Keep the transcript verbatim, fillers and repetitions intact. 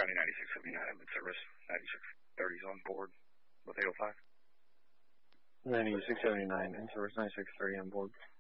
County ninety-six seventy-nine, mid-service, ninety-six thirties on board with eight oh five. ninety-six seventy-nine, in service ninety-six thirty on board.